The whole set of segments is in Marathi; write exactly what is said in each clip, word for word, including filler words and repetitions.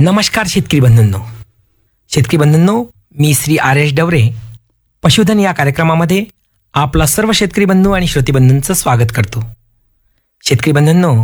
नमस्कार शेतकरी बंधूंनो. शेतकरी बंधूंनो, मी श्री आर एस डवरे पशुधन या कार्यक्रमामध्ये आपला सर्व शेतकरी बंधू आणि श्रोती बंधूंचं स्वागत करतो. शेतकरी बंधूंनो,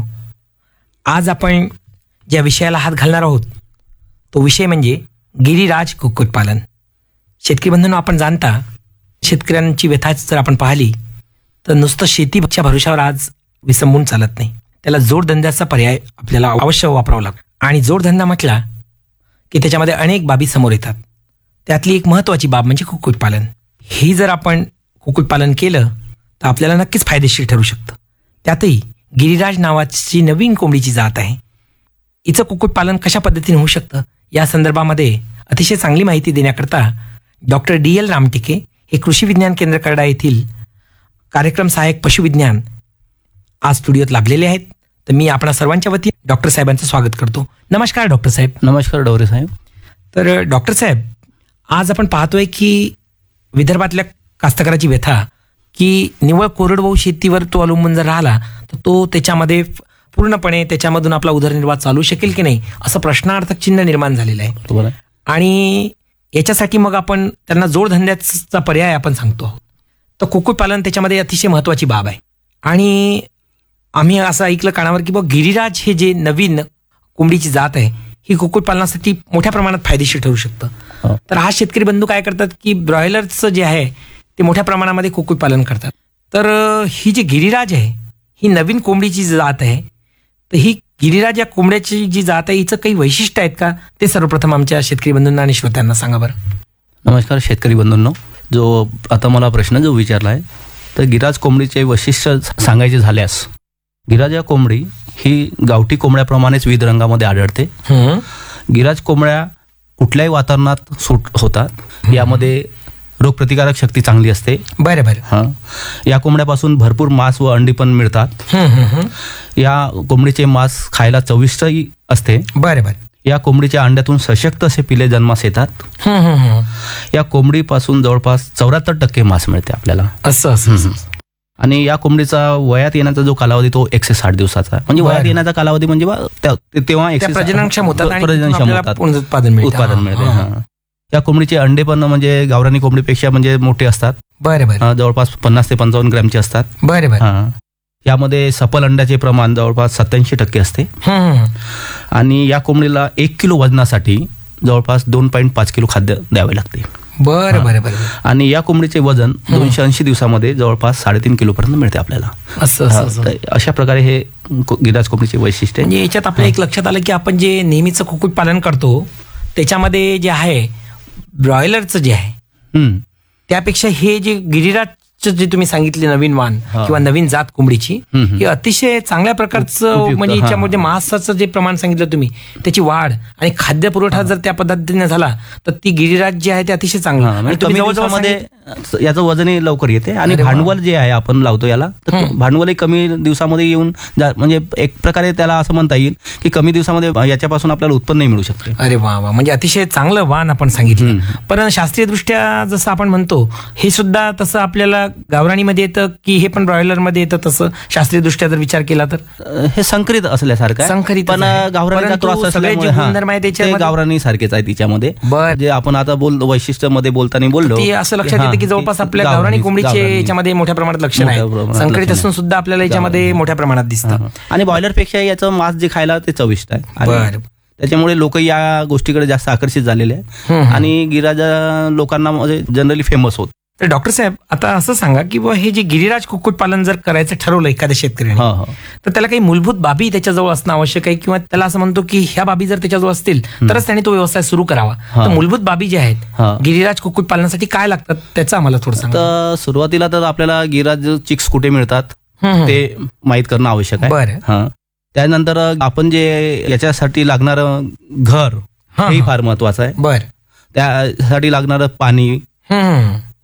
आज आपण ज्या विषयाला हात घालणार आहोत तो विषय म्हणजे गिरिराज कुक्कुटपालन. शेतकरी बंधूंनो, आपण जाणता शेतकऱ्यांची व्यथा जर आपण पाहिली तर नुसतं शेतीच्या भरोशावर आज विसंबून चालत नाही. त्याला जोडधंद्याचा पर्याय आपल्याला अवश्य वापरावा लागतो. आणि जोडधंदा म्हटला की त्याच्यामध्ये अनेक बाबी समोर येतात. त्यातली एक महत्त्वाची बाब म्हणजे कुक्कुटपालन. ही जर आपण कुक्कुटपालन केलं तर आपल्याला नक्कीच फायदेशीर ठरू शकतं. त्यातही गिरिराज नावाची नवीन कोंबडीची जात आहे. हिचं कुक्कुटपालन कशा पद्धतीने होऊ शकतं या संदर्भामध्ये अतिशय चांगली माहिती देण्याकरता डॉक्टर डी एल रामटेके हे कृषी विज्ञान केंद्र करडा येथील कार्यक्रम सहाय्यक पशुविज्ञान आज स्टुडिओत लाभलेले आहेत. तर मी आपणा सर्वांच्या वतीने डॉक्टर साहेबांचं स्वागत करतो. नमस्कार डॉक्टर साहेब. नमस्कार डवरे साहेब. तर डॉक्टर साहेब, आज आपण पाहतोय की विदर्भातल्या कास्तकाराची व्यथा की निव्वळ कोरडवाहू शेतीवर तो अवलंबून जर राहिला तर तो त्याच्यामध्ये पूर्णपणे त्याच्यामधून आपला उदरनिर्वाह चालू शकेल की नाही असं प्रश्नार्थक चिन्ह निर्माण झालेलं आहे. बरोबर आहे. आणि याच्यासाठी मग आपण त्यांना जोडधंद्याचा पर्याय आपण सांगतो. तर कुक्कुटपालन त्याच्यामध्ये अतिशय महत्त्वाची बाब आहे. आणि आम्ही असं ऐकलं कानावर की बघ गिरिराज हे जे नवीन कोंबडीची जात आहे ही कुक्कुटपालनासाठी मोठ्या प्रमाणात फायदेशीर ठरू शकतं. तर हा शेतकरी बंधू काय करतात की ब्रॉयलरचं जे आहे ते मोठ्या प्रमाणामध्ये कुक्कुटपालन करतात. तर ही जी गिरिराज आहे ही नवीन कोंबडीची जात आहे. तर ही गिरिराज या कोंबड्याची जी जात आहे हिचं काही वैशिष्ट्य आहेत का ते सर्वप्रथम आमच्या शेतकरी बंधूंना आणि श्रोत्यांना सांगा बरं. नमस्कार शेतकरी बंधूंनो. जो आता मला प्रश्न जो विचारला आहे तर गिरिराज कोंबडीचे वैशिष्ट्य सांगायचे झाल्यास गिरिराज या कोंबडी ही गावठी कोंबड्याप्रमाणेच विविध रंगामध्ये आढळते. गिरिराज कोंबड्या कुठल्याही वातावरणात सूट होतात. यामध्ये रोगप्रतिकारक शक्ती चांगली असते. बरं बरं. हां, या कोंबड्यापासून भरपूर मांस व अंडी पण मिळतात. या कोंबडीचे मांस खायला चविष्टही असते. बरं बरं. या कोंबडीच्या अंड्यातून सशक्त असे पिले जन्मास येतात. या कोंबडीपासून जवळपास चौऱ्याहत्तर टक्के मांस मिळते आपल्याला. असं असं. आणि या कोंबडीचा वयात येण्याचा जो कालावधी तो एकशे साठ दिवसाचा म्हणजे वयात येण्याचा कालावधी म्हणजे तेव्हा प्रजननक्षम होतात प्रजनक्षम होतात उत्पादन उत्पादन मिळते. या कोंबडीचे अंडे पण म्हणजे गावरानी कोंबडीपेक्षा म्हणजे मोठे असतात. बरं बरं. जवळपास पन्नास ते पंचावन्न ग्रॅमचे असतात. बरं बरं. यामध्ये सफल अंड्याचे प्रमाण जवळपास सत्याऐंशी टक्के असते. आणि या कोंबडीला एक किलो वजनासाठी जवळपास दोन पॉईंट पाच किलो खाद्य द्यावे लागते. बरं बरं बरं. आणि या कोंबडीचे वजन दोनशे ऐंशी दिवसामध्ये जवळपास साडेतीन किलो पर्यंत मिळते आपल्याला. असं. अशा प्रकारे हे गिरिराज कोंबडीचे वैशिष्ट्य. म्हणजे याच्यात आपल्या एक लक्षात आलं की आपण जे नेहमीचं कुक्कुटपालन करतो त्याच्यामध्ये जे आहे ब्रॉयलरचं जे आहे त्यापेक्षा हे जे गिरिराजचं जे तुम्ही सांगितले नवीन वाण किंवा नवीन जात कोंबडीची ही अतिशय चांगल्या प्रकारचं म्हणजे याच्यामध्ये मांसाचं जे प्रमाण सांगितलं तुम्ही त्याची वाढ आणि खाद्य पुरवठा जर त्या पद्धतीने झाला तर ती गिरिराज जे आहे ते अतिशय चांगलं. कमी दिवसामध्ये याचं वजनही लवकर येते. आणि भांडवल जे आहे आपण लावतो याला तर भांडवलही कमी दिवसामध्ये येऊन म्हणजे एक प्रकारे त्याला असं म्हणता येईल की कमी दिवसामध्ये याच्यापासून आपल्याला उत्पन्नही मिळू शकते. अरे वा वा. म्हणजे अतिशय चांगलं वाण आपण सांगितलं. पण शास्त्रीय दृष्ट्या जसं आपण म्हणतो हे सुद्धा तसं आपल्याला गावरानीमध्ये येतं की हे पण ब्रॉयलर मध्ये येतं तसं शास्त्रीय दृष्ट्या जर विचार केला तर हे संकरित असल्यासारखं संकरित पण गावरानी गावरानी सारखेच आहे तिच्यामध्ये. जे आपण आता बोल वैशिष्ट्य मध्ये बोलताना बोललो असं लक्षात येतं की जवळपास आपल्या गावरानी कोंबडीचे याच्यामध्ये मोठ्या प्रमाणात लक्षण आहे. संकरित असून सुद्धा आपल्याला याच्यामध्ये मोठ्या प्रमाणात दिसतं. आणि बॉयलर पेक्षा याचं मांस जे खायला ते चविष्ट आहे. त्याच्यामुळे लोक या गोष्टीकडे जास्त आकर्षित झालेले आहेत आणि गिरिराज लोकांना जनरली फेमस होत. तर डॉक्टर साहेब, आता असं सांगा की हे जे गिरिराज कुक्कुटपालन जर करायचं ठरवलं एखाद्या शेतकऱ्याने तर त्याला काही मूलभूत बाबी त्याच्याजवळ असणं आवश्यक आहे किंवा त्याला असं म्हणतो की ह्या बाबी जर त्याच्याजवळ असतील तरच त्याने तो व्यवसाय सुरू करावा. तर मूलभूत बाबी ज्या आहेत गिरिराज कुक्कुटपालनासाठी काय लागतात त्याचं आम्हाला थोडं सांगा. तर सुरुवातीला तर आपल्याला गिरिराज चिक्स कुठे मिळतात ते माहीत करणं आवश्यक आहे. बरं. त्यानंतर आपण जे याच्यासाठी लागणारं घर हेही फार महत्वाचं आहे. बरं. त्यासाठी लागणारं पाणी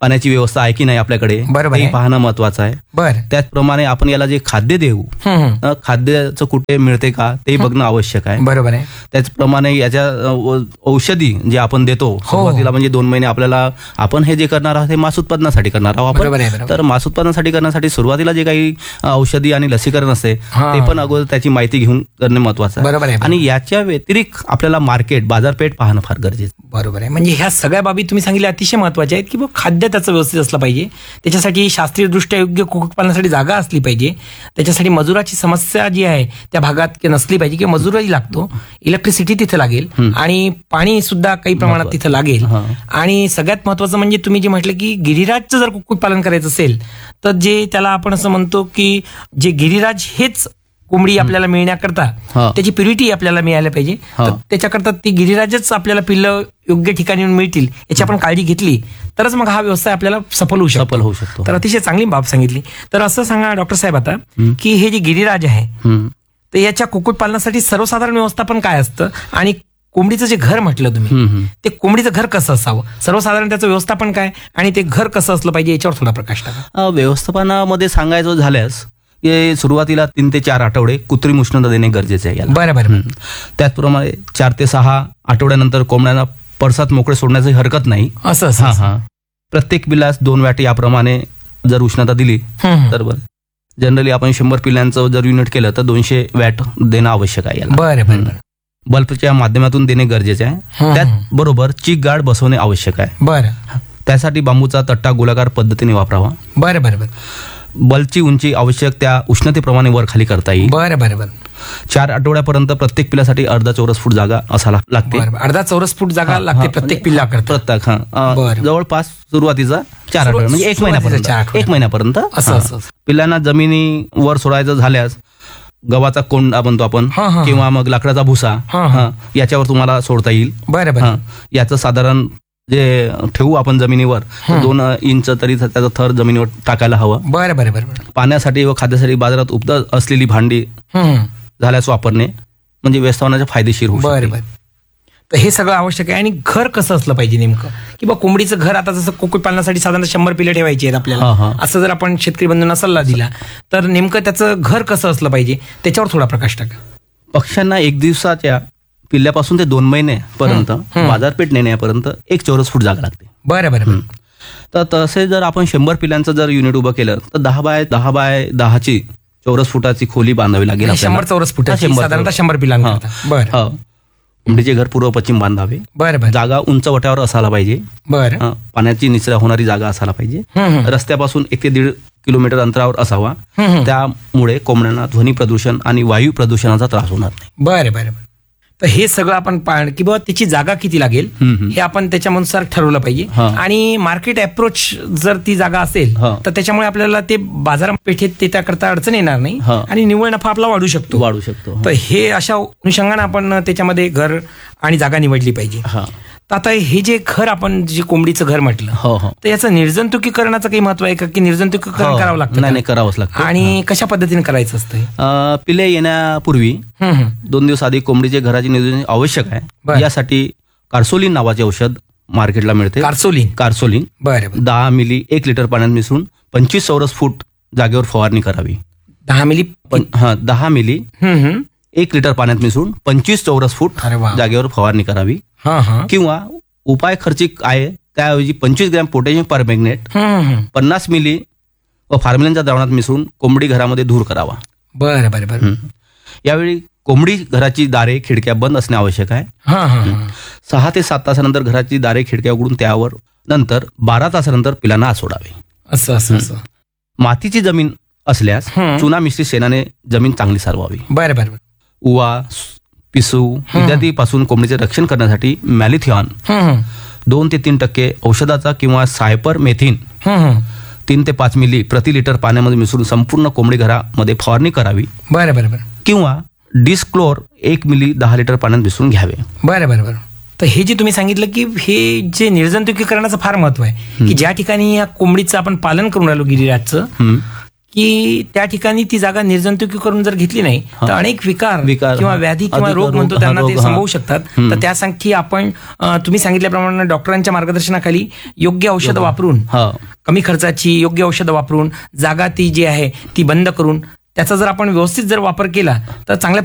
पाण्याची व्यवस्था आहे की नाही आपल्याकडे बरोबर हे आहे. पाहणं महत्वाचं आहे. बर त्याचप्रमाणे आपण याला जे खाद्य देऊ अ, खाद्याचं कुठे मिळते का ते बघणं आवश्यक आहे. बरोबर आहे. त्याचप्रमाणे याच्या अ, व- औषधी जे आपण देतो सुरुवातीला म्हणजे दोन महिने आपल्याला आपण हे जे करणार आहोत हे मांस उत्पादनासाठी करणार आहोत बरोबर आहे, आपण. बरोबर. तर मांस उत्पादनासाठी करण्यासाठी सुरुवातीला जे काही अ, औषधी आणि लसीकरण असते हा. ते पण अगोदर त्याची माहिती घेऊन करणे महत्वाचं बरोबर आहे, आणि याच्या व्यतिरिक्त आपल्याला मार्केट बाजारपेठ पाहणं फार गरजेचं. बरोबर आहे. म्हणजे ह्या सगळ्या बाबी तुम्ही सांगितल्या अतिशय महत्वाच्या आहेत की बुवा खाद्य त्याचं व्यवस्थित असलं पाहिजे, त्याच्यासाठी शास्त्रीयदृष्ट्या योग्य कुक्कुटपालनासाठी जागा असली पाहिजे, त्याच्यासाठी मजुराची समस्या जी आहे त्या भागात की नसली पाहिजे, की मजूरही लागतो, इलेक्ट्रिसिटी तिथे लागेल आणि पाणी सुद्धा काही प्रमाणात तिथे लागेल. हा. आणि सगळ्यात महत्वाचं म्हणजे तुम्ही जे म्हटलं की गिरिराजचं जर कुक्कुटपालन करायचं असेल तर जे त्याला आपण असं म्हणतो की जे गिरिराज हेच कोंबडी आपल्याला मिळण्याकरता हा. त्याची प्युरिटी आपल्याला मिळायला पाहिजे. हा. तर त्याच्याकरता ती गिरिराजच आपल्याला पिल्लं योग्य ठिकाणी येऊन मिळतील याची आपण काळजी घेतली तरच मग हा व्यवसाय आपल्याला सफल होऊ शकतो. सफल होऊ शकतो. तर अतिशय चांगली बाब सांगितली. तर असं सांगा डॉक्टर साहेब आता की हे जे गिरिराज आहे हम्म. तर याच्या कुक्कुटपालनासाठी सर्वसाधारण व्यवस्थापन काय असतं आणि कोंबडीचं जे घर म्हटलं तुम्ही हम्म, हम्म. ते कोंबडीचं घर कसं असावं, सर्वसाधारण त्याचं व्यवस्थापन काय आणि ते घर कसं असलं पाहिजे याच्यावर थोडा प्रकाश टाका. अ, व्यवस्थापनामध्ये सांगायचं झाल्यास हे सुरुवातीला तीन ते चार आठवडे कृत्रिम उष्णता देणे गरजेचे आहे याला. बरं बरं हम्म. त्याचप्रमाणे चार ते सहा आठवड्यानंतर कोंबड्यांना परसात मोकळे सोडण्याची हरकत नाही. असं हा असं हा प्रत्येक पिल्लास दोन वाटे याप्रमाणे जर उष्णता दिली हम्म. तर बरं. जनरली आपण शंभर पिल्लांचं जर युनिट केलं तर दोनशे वॅट देणं आवश्यक आहे याला. बरं बरं बरं बल्बच्या माध्यमातून देणे गरजेचे आहे. हम्म. त्याचबरोबर चिक गार्ड बसवणे आवश्यक आहे. बरं त्यासाठी बांबूचा तट्टा गोलाकार पद्धतीने वापरावा. बरं बरं बरं बल्बची उंची आवश्यक त्या उष्णतेप्रमाणे वर खाली करता येईल. बरं बरं बरं चार आठवड्यापर्यंत प्रत्येक पिल्लासाठी अर्धा चौरस फूट जागा असायला लागते. बरं अर्धा चौरस फूट जागा हा, लागते हा, प्रत्येक म्हणजे पिल्ला करता. प्रत्येक हा अ, बरं. जवळपास सुरुवातीचा चार सुरु- आठवडे म्हणजे एक सुरुवातीचा महिन्यापर्यंत चार आठवडे. एक महिन्यापर्यंत असं हा. असं असं. पिल्लांना जमिनीवर सोडायचं झाल्यास गव्हाचा कोंडा म्हणतो आपण हा, हा, हा. किंवा मग लाकडाचा भुसा हा, हा. हा, याच्यावर तुम्हाला सोडता येईल. बरं हा. बरं याचं साधारण जे ठेवू आपण जमिनीवर तर दोन इंच तरी त्याचा थर जमिनीवर टाकायला हवं. बरं बरं बरं बरं पाण्यासाठी व खाद्यासाठी बाजारात उपलब्ध असलेली भांडी हम्म. झाल्यास वापरणे म्हणजे व्यवस्थापनाचे फायदेशीर होऊ बरं शकते. बरं तर हे सगळं आवश्यक आहे. आणि घर कसं असलं पाहिजे नेमकं की बा कोंबडीचं घर आता जसं कुक्कुटपालनासाठी साधारण शंभर पिल्ले ठेवायची आहेत हा, आपल्याला, हा. असं जर आपण शेतकरी बंधूंना सल्ला दिला तर नेमकं त्याचं घर कसं असलं पाहिजे त्याच्यावर थोडा प्रकाश टाका. पक्ष्यांना एक दिवसाच्या पिल्ल्यापासून ते दोन महिन्यापर्यंत बाजारपेठ नेण्यापर्यंत एक चौरस फूट जागा लागते. बरं बरं बरं तर तसे जर आपण शंभर पिल्लांचं जर युनिट उभं केलं तर दहा बाय दहा बाय दहाची चौरस फुटाची खोली बांधावी लागेल आणि आपल्याला. शंभर चौरस फूट हा, शंभर साधारणतः चौरस. शंभर पिलांकरता. हा. बरं हा. कोंबडीचे घर पूर्व पश्चिम बांधावे. बरं बरं जागा उंच वट्यावर असायला पाहिजे. बरं हा. पाण्याची निचरा होणारी जागा असायला पाहिजे. हम्म, हम्म. रस्त्यापासून एक ते दीड किलोमीटर अंतरावर असावा. हम्म, हम्म. त्यामुळे कोंबड्यांना ध्वनी प्रदूषण आणि वायू प्रदूषणाचा त्रास होणार नाही. बरं बरं बरं तर हे सगळं आपण पाहणं की बाबा त्याची जागा किती लागेल हम्म, हम्म. हे आपण त्याच्यानुसार ठरवलं पाहिजे. हा. आणि मार्केट अप्रोच जर ती जागा असेल हा. तर त्याच्यामुळे आपल्याला ते बाजारपेठेत ते त्याकरता अडचण येणार नाही हा. आणि निव्वळ नफा आपला वाढू शकतो. वाढू शकतो. तर हे अशा अनुषंगाने आपण त्याच्यामध्ये घर आणि जागा निवडली पाहिजे. हा. तर आता हे जे घर आपण जे कोंबडीचं घर म्हटलं हो हो तर याचं निर्जंतुकीकरणाचं काही महत्व आहे का की निर्जंतुकीकरण हो. करावं लागतं नाही का? नाही करावंच लागतं. आणि कशा पद्धतीने करायचं असतं हे? अं, पिल्ले येण्यापूर्वी हम्म, हम्म. दोन दिवस आधी कोंबडीचे घराची नियोजन आवश्यक बरं. आहे. यासाठी कार्सोलिन नावाचे औषध मार्केटला मिळते. कार्सोलिन. कार्सोलिन बरं बरं दहा मिली एक लिटर पाण्यात मिसळून पंचवीस चौरस फूट जागेवर फवारणी करावी. दहा मिली पण हा दहा मिली हम्म, हम्म. एक लिटर पाण्यात मिसळून पंचवीस चौरस फूट अरे वा. जागेवर फवारणी करावी. हा हा किंवा उपाय खर्चिक आहे त्याऐवजी पंचवीस ग्रॅम पोटॅशियम परमॅग्नेट हम्म, हम्म. पन्नास मिली व फार्मिलिनच्या द्रावणात मिसळून कोंबडी घरामध्ये धूर करावा. बरं बरं बरं हं. यावेळी कोंबडी घराची दारे खिडक्या बंद असणे आवश्यक आहे. हा हा हा. सहा ते सात तासानंतर घराची दारे खिडक्या उघडून त्यावर नंतर बारा तासानंतर पिलांना आत सोडावे. असं असं असं मातीची जमीन असल्यास हं. चुना मिश्रित शेणाने जमीन चांगली सारवावी. बरं बरं बरं उवा पिसू इत्यादी पासून कोंबडीचे रक्षण करण्यासाठी मॅलिथिऑन हम्म, हम्म. दोन ते तीन टक्के औषधाचा किंवा सायपर मेथिन हम्म, हम्म. तीन ते पाच मिली प्रति लिटर पाण्यामध्ये मिसळून संपूर्ण कोंबडी घरामध्ये फवारणी करावी. बरं बरं बरं किंवा डिस्क्लोर एक मिली दहा लिटर पाण्यात मिसळून घ्यावे. बरं बरं बरं तर हे जे तुम्ही सांगितलं की हे जे निर्जंतुकीकरणाचं फार महत्व आहे की ज्या ठिकाणी या कोंबडीचं आपण पालन करून राहिलो गिरिराजचं हं. की त्या ठिकाणी ती जागा निर्जंतुकीकरण जर घेतली नाही तर अनेक विकार विकार, किंवा हा. व्याधी किंवा अधिक रोग रोग, म्हणतो हा, त्यांना ते रोग, हा. संभवू शकतात. तर त्यासाठी आपण अ, तुम्ही सांगितल्याप्रमाणे डॉक्टरांच्या मार्गदर्शनाखाली योग्य औषधं वापरून, हा कमी खर्चाची योग्य औषधं वापरून जागा ती जी आहे ती बंद करून त्याचा जर आपण व्यवस्थित जर वापर केला तर चांगल्या